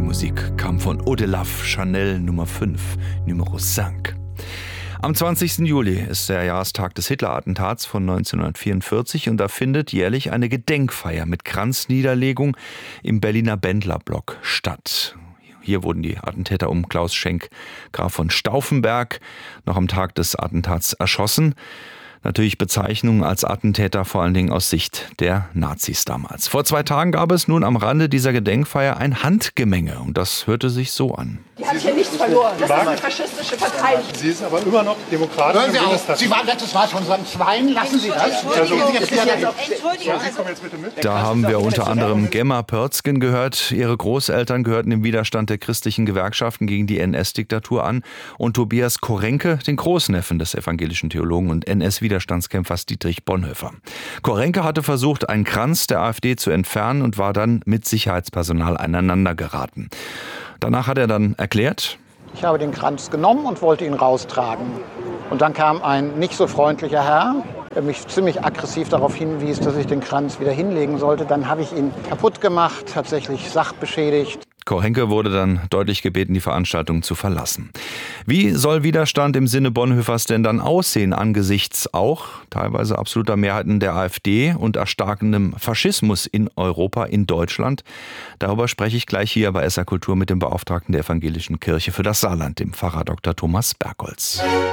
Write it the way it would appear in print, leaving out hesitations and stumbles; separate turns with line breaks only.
Musik kam von Au-de-Lave, Chanel Nummer 5, Numero 5. Am 20. Juli ist der Jahrestag des Hitler-Attentats von 1944 und da findet jährlich eine Gedenkfeier mit Kranzniederlegung im Berliner Bendlerblock statt. Hier wurden die Attentäter um Klaus Schenk, Graf von Stauffenberg, noch am Tag des Attentats erschossen. Natürlich Bezeichnungen als Attentäter vor allen Dingen aus Sicht der Nazis damals. Vor 2 Tagen gab es nun am Rande dieser Gedenkfeier ein Handgemenge und das hörte sich so an.
Die haben hier nichts verloren. Das ist eine faschistische Partei.
Sie ist aber immer noch Demokratin.
Hören Sie auf, Sie waren letztes Mal schon so ein Schwein. Lassen Sie das.
Da haben wir unter anderem Gemma Pörzgen gehört. Ihre Großeltern gehörten dem Widerstand der christlichen Gewerkschaften gegen die NS-Diktatur an. Und Tobias Korenke, den Großneffen des evangelischen Theologen und NS-Widerstandskämpfers Dietrich Bonhoeffer. Korenke hatte versucht, einen Kranz der AfD zu entfernen und war dann mit Sicherheitspersonal aneinander geraten. Danach hat er dann erklärt:
Ich habe den Kranz genommen und wollte ihn raustragen. Und dann kam ein nicht so freundlicher Herr, der mich ziemlich aggressiv darauf hinwies, dass ich den Kranz wieder hinlegen sollte. Dann habe ich ihn kaputt gemacht, tatsächlich sachbeschädigt.
Korenke wurde dann deutlich gebeten, die Veranstaltung zu verlassen. Wie soll Widerstand im Sinne Bonhoeffers denn dann aussehen angesichts auch teilweise absoluter Mehrheiten der AfD und erstarkendem Faschismus in Europa, in Deutschland? Darüber spreche ich gleich hier bei SR Kultur mit dem Beauftragten der Evangelischen Kirche für das Saarland, dem Pfarrer Dr. Thomas Bergholz.